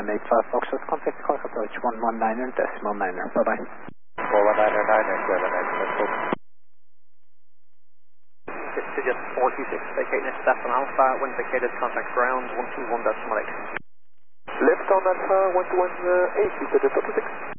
Lima 85 Foxtrot, contact call approach 119er, decimal 9er, bye-bye. 119er, 9er, 7, Digit 426, vacating Stefan Alpha, wind vacated, contact ground 121.8. Left on Alpha, 121.8, digit 46.